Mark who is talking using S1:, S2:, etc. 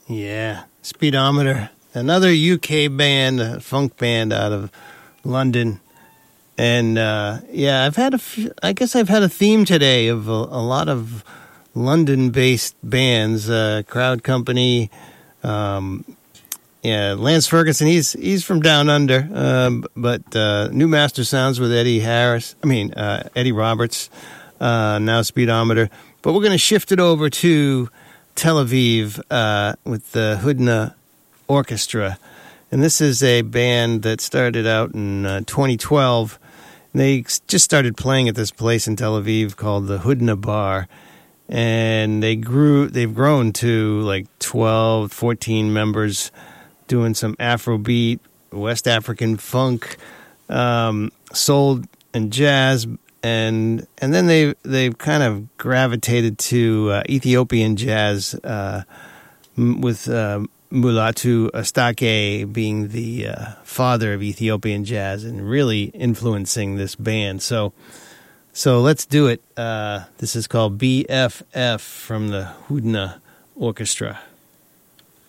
S1: Yeah, Speedometer, another UK band, a funk band out of London. And yeah, I guess I've had a theme today of a lot of London-based bands. Crowd Company, yeah, Lance Ferguson. He's from down under, but New Master Sounds with Eddie Roberts. Now Speedometer, but we're going to shift it over to Tel Aviv with the Hudna Orchestra, and this is a band that started out in 2012. They just started playing at this place in Tel Aviv called the Hudna Bar, and they've grown to like 12, 14 members, doing some Afrobeat, West African funk, soul and jazz. And then they've kind of gravitated to Ethiopian jazz with Mulatu Astake being the father of Ethiopian jazz and really influencing this band. So let's do it. This is called BFF from the Hudna Orchestra.